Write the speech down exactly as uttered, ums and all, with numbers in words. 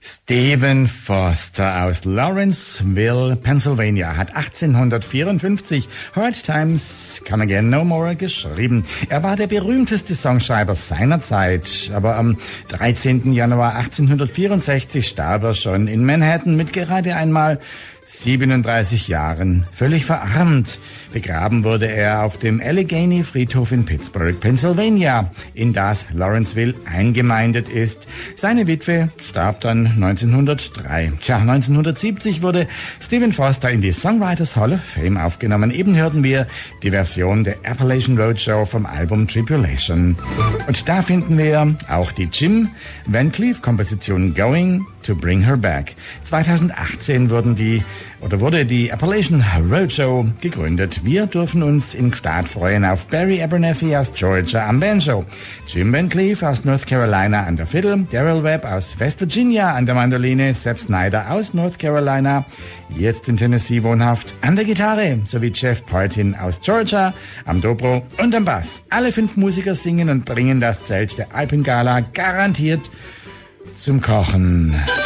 Stephen Foster aus Lawrenceville, Pennsylvania, hat achtzehnhundertvierundfünfzig Hard Times Come Again No More geschrieben. Er war der berühmteste Songschreiber seiner Zeit, aber am dreizehnten Januar achtzehnhundertvierundsechzig starb er schon in Manhattan mit gerade einmal siebenunddreißig Jahren, völlig verarmt. Begraben wurde er auf dem Allegheny Friedhof in Pittsburgh, Pennsylvania, in das Lawrenceville eingemeindet ist. Seine Witwe starb dann neunzehnhundertdrei. Tja, neunzehnhundertsiebzig wurde Stephen Foster in die Songwriters Hall of Fame aufgenommen. Eben hörten wir die Version der Appalachian Roadshow vom Album Tribulation. Und da finden wir auch die Jim Van Cleef-Komposition Going to Bring Her Back. zweitausendachtzehn wurden die oder wurde die Appalachian Roadshow gegründet. Wir dürfen uns in Gstaad freuen auf Barry Abernethy aus Georgia am Banjo, Jim Van Cleef aus North Carolina an der Fiddle, Darrell Webb aus West Virginia an der Mandoline, Sepp Snyder aus North Carolina, jetzt in Tennessee wohnhaft, an der Gitarre, sowie Jeff Partin aus Georgia am Dobro und am Bass. Alle fünf Musiker singen und bringen das Zelt der Alpengala garantiert zum Kochen.